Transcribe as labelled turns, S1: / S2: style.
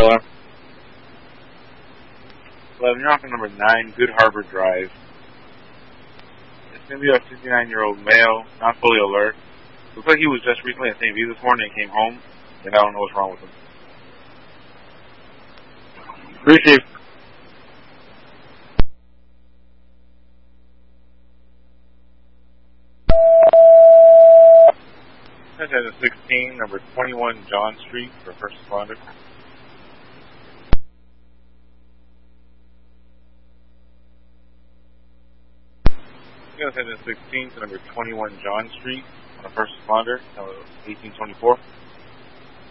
S1: alarm.
S2: 11, you're off at number 9, Good Harbor Drive. It's going to be a 59-year-old male, not fully alert. Looks like he was just recently at St. V this morning and came home, and I don't know what's wrong with him.
S1: Receive.
S2: 16, number 21 John Street for first responder. Attention 16 to number 21 John Street on a first responder, 1824.